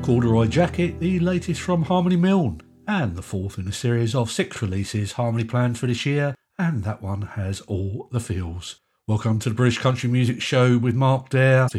Corduroy Jacket, the latest from Harmony Milne, and the fourth in a series of 6 releases Harmony planned for this year, and that one has all the feels. Welcome to the British Country Music Show with Mark Dare.